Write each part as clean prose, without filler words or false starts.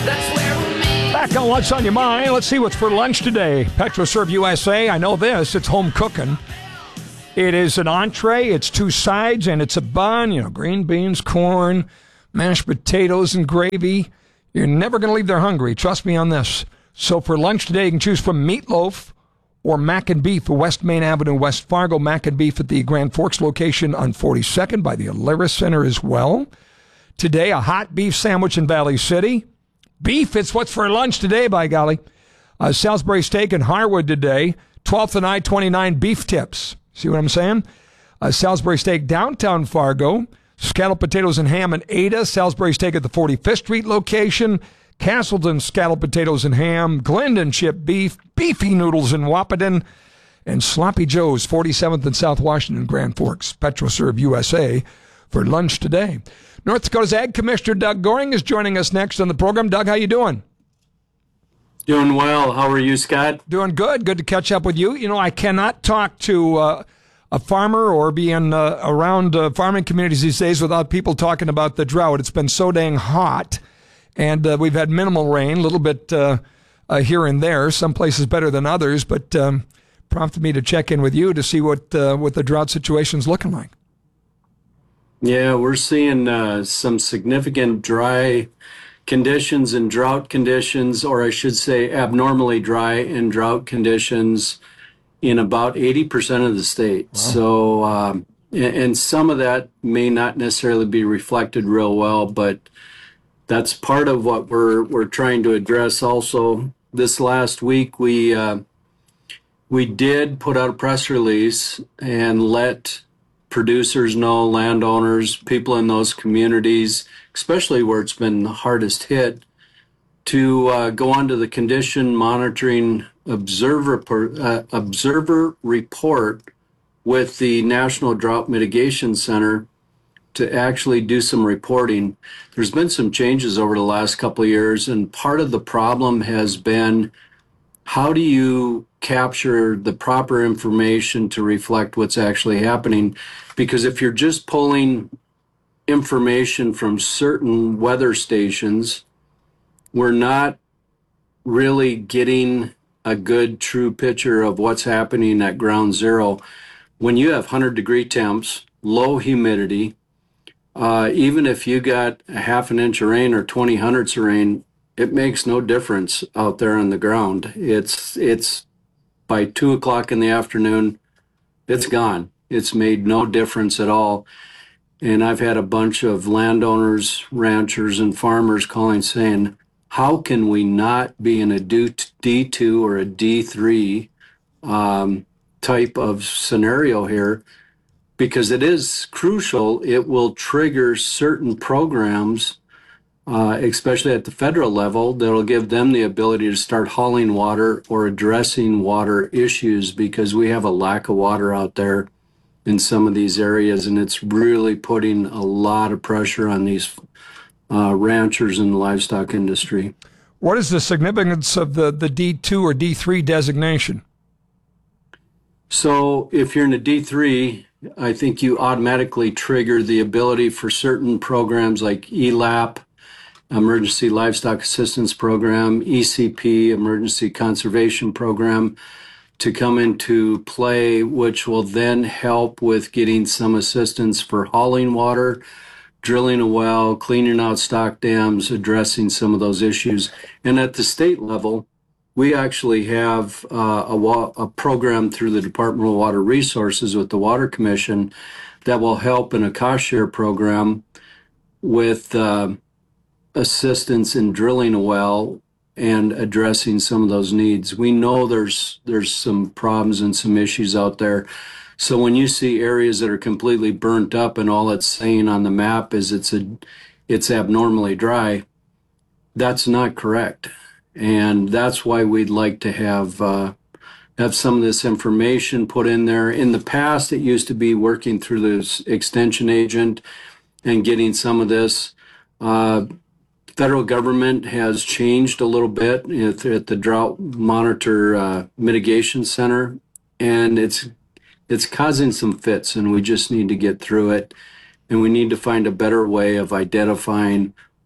Back on What's on Your Mind. Let's see what's for lunch today. PetroServe USA. I know this. It's home cooking. It is an entree. It's two sides, and it's a bun. You know, green beans, corn, mashed potatoes, and gravy. You're never going to leave there hungry. Trust me on this. So for lunch today, you can choose from meatloaf or mac and beef at West Main Avenue, West Fargo. Mac and beef at the Grand Forks location on 42nd by the Alerus Center as well. Today, a hot beef sandwich in Valley City. Beef, it's what's for lunch today, by golly. Salisbury steak in Harwood today. 12th and I-29 beef tips. See what I'm saying? Salisbury steak downtown Fargo. Scalloped potatoes and ham in Ada. Salisbury steak at the 45th Street location. Castleton scalloped potatoes and ham. Glendon chip beef. Beefy noodles in Wahpeton. And Sloppy Joe's, 47th and South Washington, Grand Forks. PetroServe USA for lunch today. North Dakota's Ag Commissioner Doug Goring is joining us next on the program. Doug, how you doing? Doing well. How are you, Scott? Doing good. Good to catch up with you. You know, I cannot talk to a farmer or be in around farming communities these days without people talking about the drought. It's been so dang hot, and we've had minimal rain, a little bit here and there. Some places better than others, but prompted me to check in with you to see what the drought situation's looking like. Yeah, we're seeing some significant dry conditions and drought conditions, or I should say abnormally dry and drought conditions in about 80% of the state. Wow. So, and some of that may not necessarily be reflected real well, but that's part of what we're trying to address also. This last week, we did put out a press release and let producers know, landowners, people in those communities, especially where it's been the hardest hit, to go onto the condition monitoring observer report with the National Drought Mitigation Center to actually do some reporting. There's been some changes over the last couple of years, and part of the problem has been, how do you capture the proper information to reflect what's actually happening? Because if you're just pulling information from certain weather stations, we're not really getting a good, true picture of what's happening at ground zero. When you have 100-degree temps, low humidity, even if you got a half an inch of rain or 20 hundredths of rain, it makes no difference out there on the ground. It's by 2 o'clock in the afternoon, it's gone. It's made no difference at all. And I've had a bunch of landowners, ranchers, and farmers calling saying, how can we not be in a D2 or a D3 type of scenario here? Because it is crucial. It will trigger certain programs, especially at the federal level, that'll give them the ability to start hauling water or addressing water issues, because we have a lack of water out there in some of these areas, and it's really putting a lot of pressure on these ranchers in the livestock industry. What is the significance of the D2 or D3 designation? So if you're in a D3, I think you automatically trigger the ability for certain programs like ELAP, Emergency Livestock Assistance Program, ECP, Emergency Conservation Program, to come into play, which will then help with getting some assistance for hauling water, drilling a well, cleaning out stock dams, addressing some of those issues. And at the state level, we actually have a program through the Department of Water Resources with the Water Commission that will help in a cost share program with assistance in drilling a well and addressing some of those needs. We know there's some problems and some issues out there. So when you see areas that are completely burnt up and all it's saying on the map is it's abnormally dry, that's not correct. And that's why we'd like to have some of this information put in there. In the past, it used to be working through this extension agent and getting some of this. Federal government has changed a little bit at the Drought Monitor Mitigation Center, and it's causing some fits, and we just need to get through it. And we need to find a better way of identifying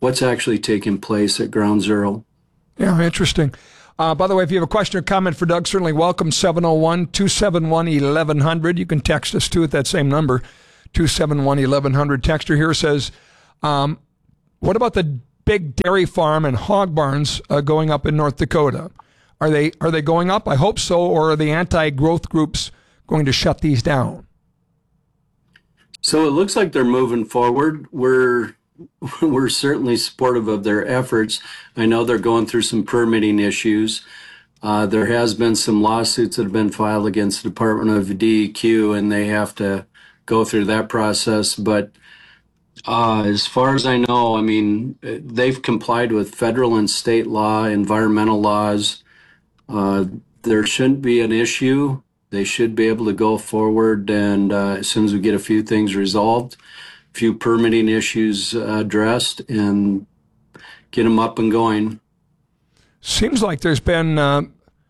what's actually taking place at Ground Zero. Yeah, interesting. By the way, if you have a question or comment for Doug, certainly welcome. 701-271-1100. You can text us too at that same number, 271-1100. Texter here says, what about the big dairy farm and hog barns going up in North Dakota? Are they going up? I hope so. Or are the anti-growth groups going to shut these down? So it looks like they're moving forward. We're certainly supportive of their efforts. I know they're going through some permitting issues. There has been some lawsuits that have been filed against the Department of DEQ, and they have to go through that process. But as far as I know, I mean, they've complied with federal and state law, environmental laws. There shouldn't be an issue. They should be able to go forward, and as soon as we get a few things resolved, a few permitting issues addressed, and get them up and going. Seems like there's been, a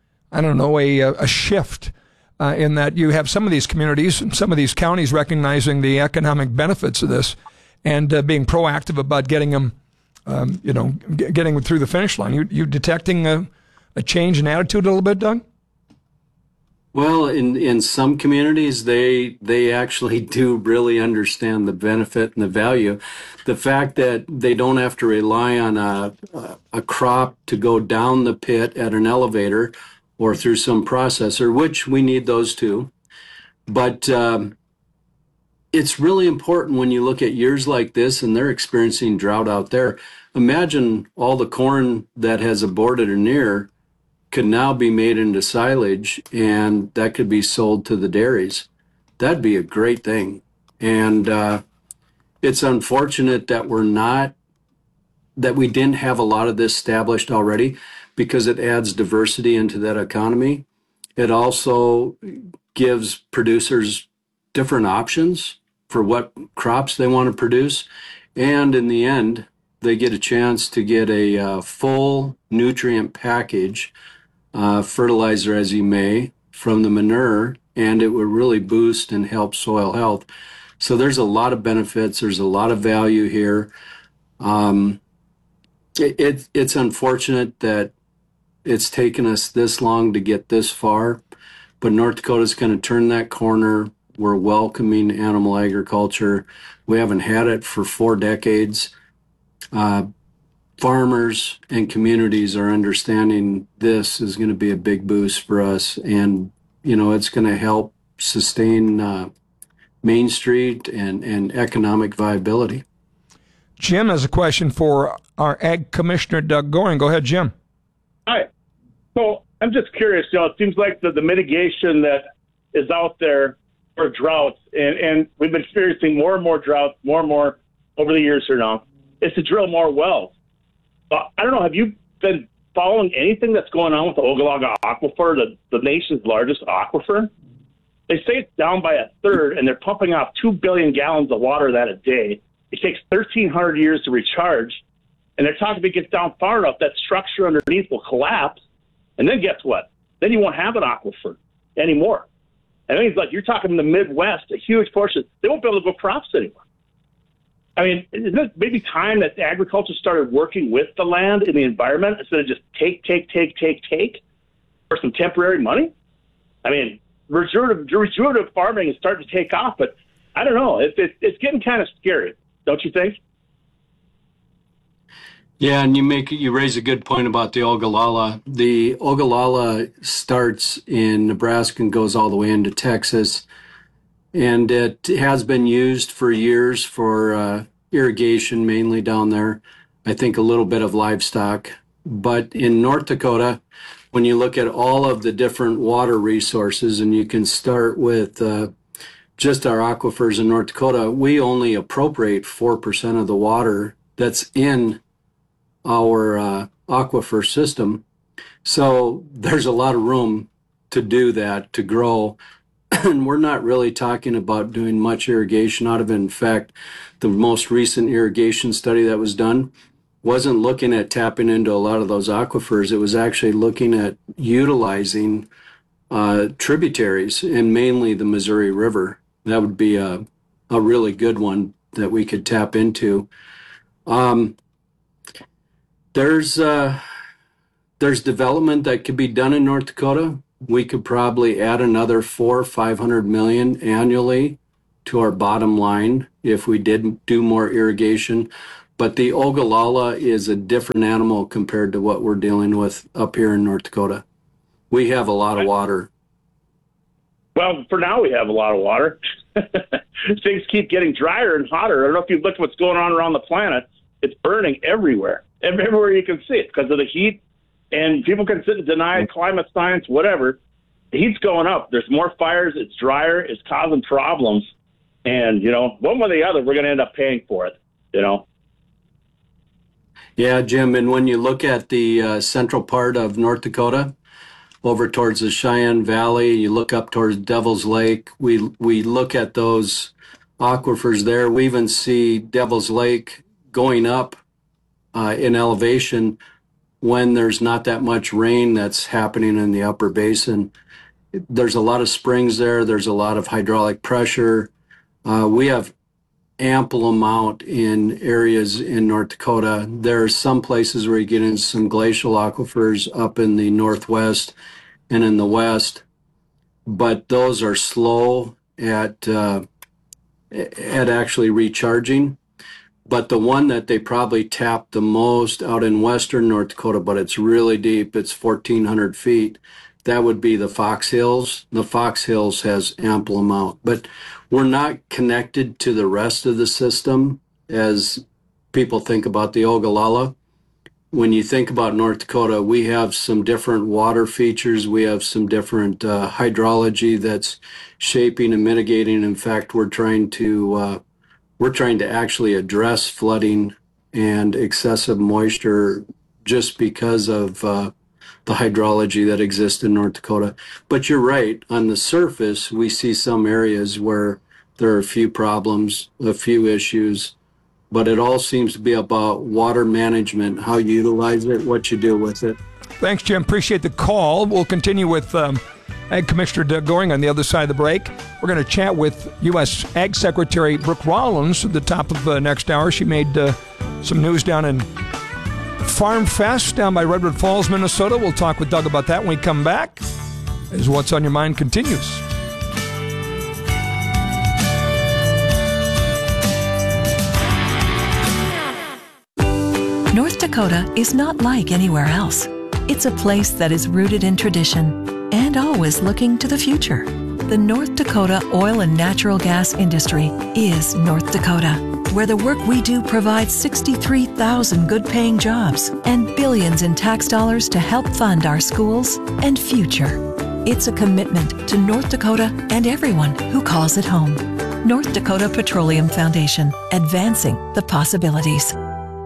shift in that you have some of these communities and some of these counties recognizing the economic benefits of this and being proactive about getting them, getting through the finish line. You detecting a change in attitude a little bit, Doug? Well, in some communities, they actually do really understand the benefit and the value. The fact that they don't have to rely on a crop to go down the pit at an elevator or through some processor, which we need those too. But it's really important when you look at years like this and they're experiencing drought out there. Imagine all the corn that has aborted or near could now be made into silage, and that could be sold to the dairies. That'd be a great thing. And it's unfortunate that we didn't have a lot of this established already, because it adds diversity into that economy. It also gives producers different options for what crops they want to produce. And in the end, they get a chance to get a full nutrient package, fertilizer as you may, from the manure, and it would really boost and help soil health. So there's a lot of benefits. There's a lot of value here. It's unfortunate that it's taken us this long to get this far, but North Dakota's going to turn that corner. We're welcoming animal agriculture. We haven't had it for 4 decades. Farmers and communities are understanding this is going to be a big boost for us, and it's going to help sustain Main Street and economic viability. Jim has a question for our Ag Commissioner, Doug Goring. Go ahead, Jim. Hi. So I'm just curious, it seems like the mitigation that is out there for droughts, and we've been experiencing more and more droughts, more and more over the years here now, is to drill more wells. I don't know, have you been following anything that's going on with the Ogallala Aquifer, the nation's largest aquifer? They say it's down by a third, and they're pumping off 2 billion gallons of water that a day. It takes 1,300 years to recharge, and they're talking if it gets down far enough, that structure underneath will collapse, and then guess what? Then you won't have an aquifer anymore. And then you're talking in the Midwest, a huge portion, they won't be able to grow crops anymore. I mean, isn't it maybe time that agriculture started working with the land and the environment instead of just take for some temporary money? I mean, regenerative farming is starting to take off, but I don't know. It's getting kind of scary, don't you think? Yeah, and you raise a good point about the Ogallala. The Ogallala starts in Nebraska and goes all the way into Texas. And it has been used for years for irrigation, mainly down there. I think a little bit of livestock. But in North Dakota, when you look at all of the different water resources, and you can start with just our aquifers in North Dakota, we only appropriate 4% of the water that's in our aquifer system. So there's a lot of room to do that, to grow. And we're not really talking about doing much irrigation out of it. In fact, the most recent irrigation study that was done wasn't looking at tapping into a lot of those aquifers. It was actually looking at utilizing tributaries, and mainly the Missouri River. That would be a really good one that we could tap into. There's development that could be done in North Dakota. We could probably add another $400-500 million annually to our bottom line if we did do more irrigation. But the Ogallala is a different animal compared to what we're dealing with up here in North Dakota. We have a lot of water. Well, for now we have a lot of water. Things keep getting drier and hotter. I don't know if you've looked at what's going on around the planet. It's burning everywhere. Everywhere you can see it because of the heat. And people can sit and deny climate science, whatever. The heat's going up. There's more fires. It's drier. It's causing problems. And, one way or the other, we're going to end up paying for it, Yeah, Jim. And when you look at the central part of North Dakota, over towards the Cheyenne Valley, you look up towards Devil's Lake, we look at those aquifers there. We even see Devil's Lake going up in elevation when there's not that much rain that's happening in the upper basin. There's a lot of springs there. There's a lot of hydraulic pressure. We have ample amount in areas in North Dakota. There are some places where you get into some glacial aquifers up in the northwest and in the west, but those are slow at actually recharging. But the one that they probably tap the most out in western North Dakota, but it's really deep, it's 1,400 feet, that would be the Fox Hills. The Fox Hills has ample amount, but we're not connected to the rest of the system as people think about the Ogallala. When you think about North Dakota, we have some different water features. We have some different hydrology that's shaping and mitigating. In fact, we're trying to actually address flooding and excessive moisture just because of the hydrology that exists in North Dakota. But you're right, on the surface, we see some areas where there are a few problems, a few issues, but it all seems to be about water management, how you utilize it, what you do with it. Thanks, Jim. Appreciate the call. We'll continue with Ag Commissioner Doug Goehring on the other side of the break. We're going to chat with U.S. Ag Secretary Brooke Rollins at the top of next hour. She made some news down in Farm Fest down by Redwood Falls, Minnesota. We'll talk with Doug about that when we come back as What's on Your Mind continues. North Dakota is not like anywhere else. It's a place that is rooted in tradition and always looking to the future. The North Dakota oil and natural gas industry is North Dakota, where the work we do provides 63,000 good-paying jobs and billions in tax dollars to help fund our schools and future. It's a commitment to North Dakota and everyone who calls it home. North Dakota Petroleum Foundation, advancing the possibilities.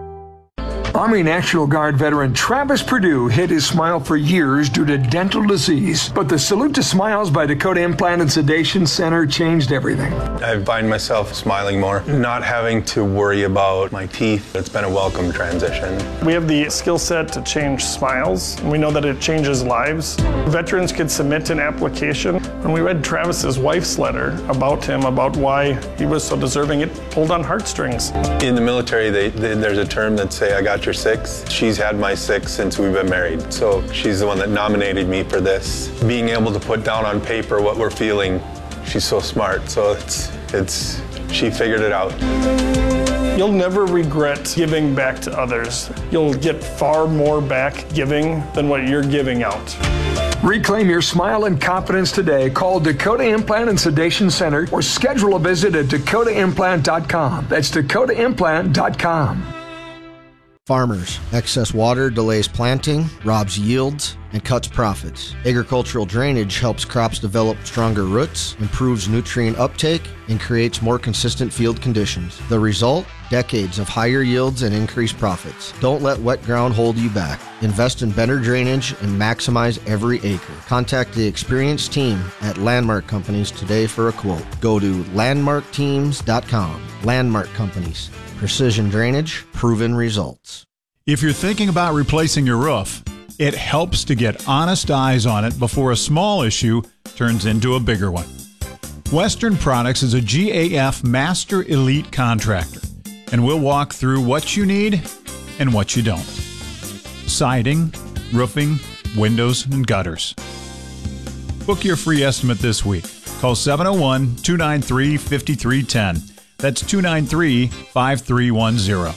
Army National Guard veteran Travis Perdue hid his smile for years due to dental disease, but the Salute to Smiles by Dakota Implant and Sedation Center changed everything. I find myself smiling more, not having to worry about my teeth. It's been a welcome transition. We have the skill set to change smiles, and we know that it changes lives. Veterans could submit an application. When we read Travis's wife's letter about him, about why he was so deserving, it pulled on heartstrings. In the military, there's a term that say, I got your six. She's had my six since we've been married. So she's the one that nominated me for this. Being able to put down on paper what we're feeling, she's so smart. So she figured it out. You'll never regret giving back to others. You'll get far more back giving than what you're giving out. Reclaim your smile and confidence today. Call Dakota Implant and Sedation Center or schedule a visit at dakotaimplant.com. That's dakotaimplant.com. Farmers, excess water delays planting, robs yields, and cuts profits. Agricultural drainage helps crops develop stronger roots, improves nutrient uptake, and creates more consistent field conditions. The result? Decades of higher yields and increased profits. Don't let wet ground hold you back. Invest in better drainage and maximize every acre. Contact the experienced team at Landmark Companies today for a quote. Go to landmarkteams.com. Landmark Companies. Precision drainage, proven results. If you're thinking about replacing your roof, it helps to get honest eyes on it before a small issue turns into a bigger one. Western Products is a GAF Master Elite contractor, and we'll walk through what you need and what you don't. siding, roofing, windows, and gutters. Book your free estimate this week. Call 701-293-5310. That's 293-5310.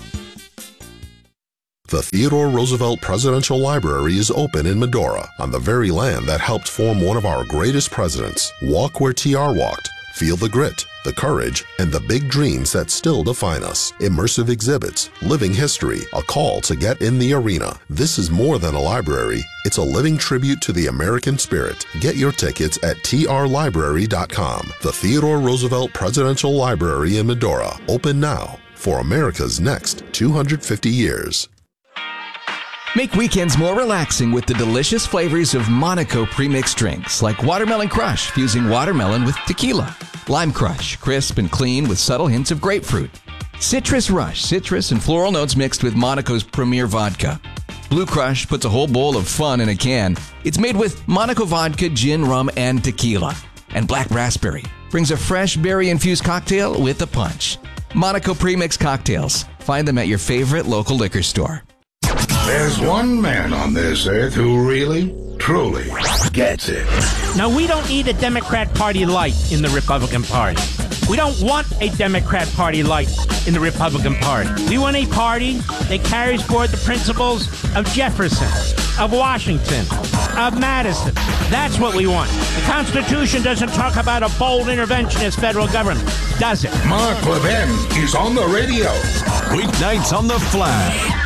The Theodore Roosevelt Presidential Library is open in Medora, on the very land that helped form one of our greatest presidents. Walk where TR walked. Feel the grit, the courage, and the big dreams that still define us. Immersive exhibits, living history, a call to get in the arena. This is more than a library. It's a living tribute to the American spirit. Get your tickets at trlibrary.com. The Theodore Roosevelt Presidential Library in Medora. Open now for America's next 250 years. Make weekends more relaxing with the delicious flavors of Monaco premixed drinks like Watermelon Crush, fusing watermelon with tequila. Lime Crush, crisp and clean with subtle hints of grapefruit. Citrus Rush, citrus and floral notes mixed with Monaco's premier vodka. Blue Crush puts a whole bowl of fun in a can. It's made with Monaco vodka, gin, rum, and tequila. And Black Raspberry brings a fresh berry-infused cocktail with a punch. Monaco premixed cocktails. Find them at your favorite local liquor store. There's one man on this earth who really, truly gets it. Now, we don't need a Democrat Party light in the Republican Party. We don't want a Democrat Party light in the Republican Party. We want a party that carries forward the principles of Jefferson, of Washington, of Madison. That's what we want. The Constitution doesn't talk about a bold interventionist federal government, does it? Mark Levin is on the radio. Weeknights on The Flash.